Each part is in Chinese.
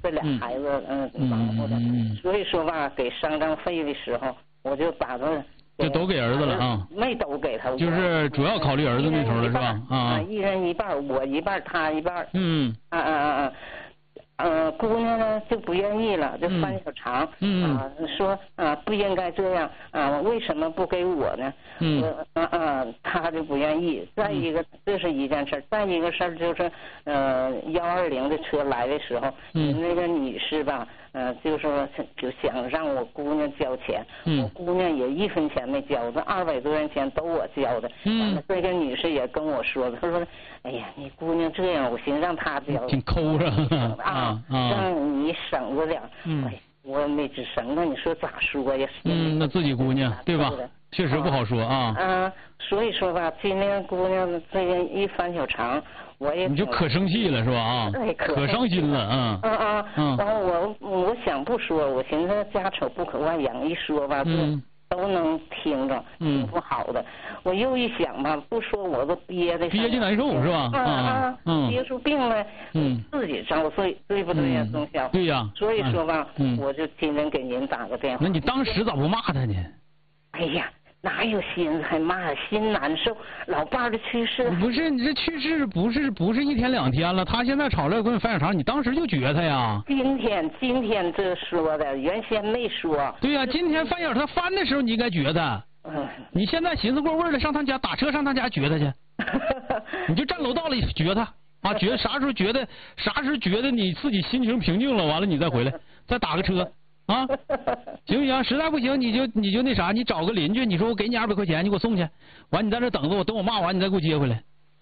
这俩孩子忙活的，所以说吧，给丧葬费的时候，我就把它就都给儿子了啊？ 没都给他， 就是主要考虑儿子那头了是吧？啊， 一人一半，我一半，他一半。姑娘呢就不愿意了，就翻小肠，说不应该这样为什么不给我呢？他就不愿意。再一个，这是一件事，再一个事儿就是120的车来的时候，那个女士吧，就说就想让我姑娘交钱，我姑娘也1分钱没交，这200多元钱都我交的。完了，这个女士也跟我说的，她说，哎呀，你姑娘这样，我寻思让她交， 挺抠着让你省着点。我没吱声了，你说咋说呀？ 那自己姑娘对吧？确实不好说啊。 所以说吧，今天姑娘这个一翻小肠，我也你就可生气了是吧？可伤心了然后我想不说，我寻思家丑不可外扬，一说吧，都能听着，不好的。我又一想吧，不说我都憋的难受是吧？ 憋出病来，自己遭罪，对不对呀，钟晓？ 对呀。 所以说吧，我就今天给您打个电话。 那你当时咋不骂他呢？ 哎呀，哪有心思还骂，心难受。老伴儿的去世。 不是你这去世不是1天2天了，他现在吵着跟你翻小肠，你当时就撅他呀？ 今天这说的，原先没说。 对呀，今天翻小肠翻的时候你应该撅他。你现在寻思过味儿了，上他家打车上他家撅他去。你就站楼道里撅他撅啥时候觉得你自己心情平静了，完了你再回来，再打个车。行不行？实在不行，你就那啥，你找个邻居，你说我给你200块钱，你给我送去，完你在这等着我，等我骂完你再给我接回来。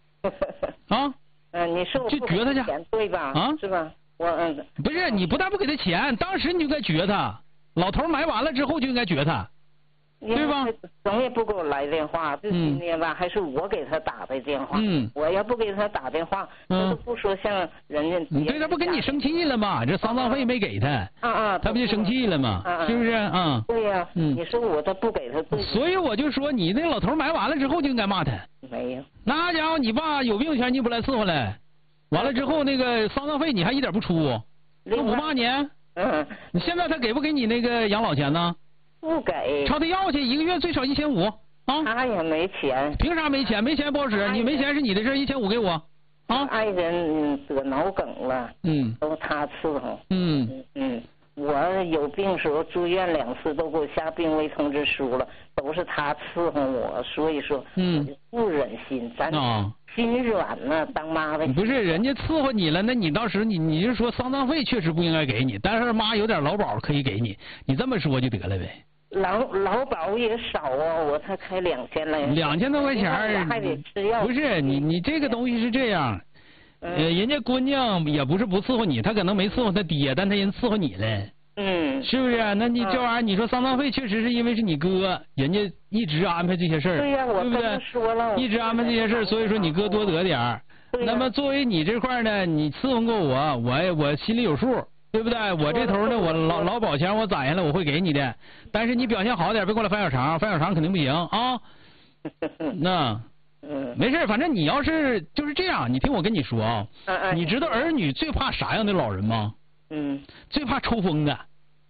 你说我就撅他去， 对吧？是吧？ 不是，你不但不给他钱，当时你就该撅他，老头埋完了之后就应该撅他，对吧？ 总也不给我来电话，这今天吧，还是我给他打的电话。我要不给他打电话，他都不说像人家。 你对他不跟你生气了吗？这丧葬费没给他。他不就生气了吗？是不是？ 对呀。你说我都不给他。 所以我就说，你那老头埋完了之后就应该骂他。 没有。 那家伙，你爸有病前你不来伺候来，完了之后那个丧葬费你还一点不出，他不骂你？你现在他给不给你那个养老钱呢？ 不给， 朝他要去，1个月最少1500 他也没钱。 凭啥没钱？没钱不好使，你没钱是你的事，1500给我。 爱人得脑梗了，都他伺候。我有病时候住院2次，都给我下病危通知书了，都是他伺候我，所以说我就不忍心，咱心软呢，当妈的。 不是人家伺候你了，那你当时你就说丧葬费确实不应该给你，但是妈有点劳保可以给你，你这么说就得了呗。 劳保也少啊，我才开2000来。 2000多块钱还得吃药。 不是你这个东西是这样，人家姑娘也不是不伺候你，她可能没伺候她爹，但她人伺候你了。是不是？那你这玩意儿，你说丧葬费确实是因为是你哥，人家一直安排这些事儿， 对呀，我对不对？ 说了， 一直安排这些事儿，所以说你哥多得点儿。那么作为你这块呢，你伺候过我心里有数，对不对？我这头呢，我劳保钱我攒下来，我会给你的。但是你表现好点，别过来翻小肠，翻小肠肯定不行啊。那没事，反正你要是就是这样，你听我跟你说啊，你知道儿女最怕啥样的老人吗？最怕抽风的。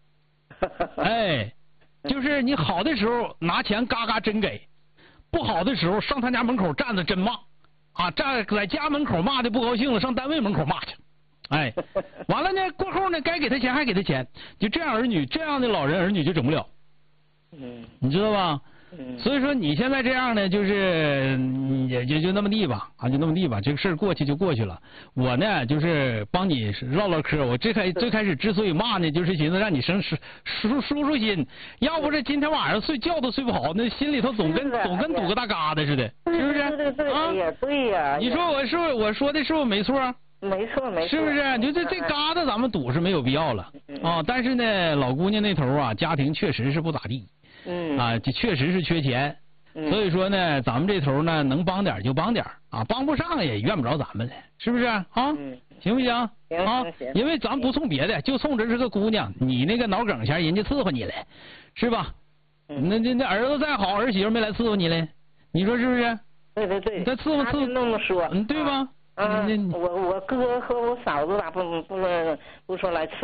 就是你好的时候拿钱嘎嘎真给，不好的时候上他家门口站着真骂站在家门口骂的不高兴了，上单位门口骂去。完了呢，过后呢，该给他钱还给他钱，就这样儿女这样的老人儿女就整不了。你知道吧？所以说你现在这样呢，就是也就那么地吧，就那么地吧，这个事儿过去就过去了。我呢就是帮你唠唠嗑，我最开始之所以骂呢，就是寻思让你舒心，要不是今天晚上睡觉都睡不好，那心里头总跟堵个大疙瘩似的，是不是？ 对呀。 你说我说的是不是没错？ 没错。 是不是？就这疙瘩咱们堵是没有必要了但是呢，老姑娘那头家庭确实是不咋地。这确实是缺钱，所以说呢，咱们这头呢能帮点就帮点帮不上也怨不着咱们了，是不是行不行？ 行。 因为咱不送别的，就送这是个姑娘，你那个脑梗前人家伺候你了，是吧？那儿子再好，儿媳妇没来伺候你嘞，你说是不是？ 对。 他伺候那么说， 对吧？ 我哥和我嫂子咋不说来伺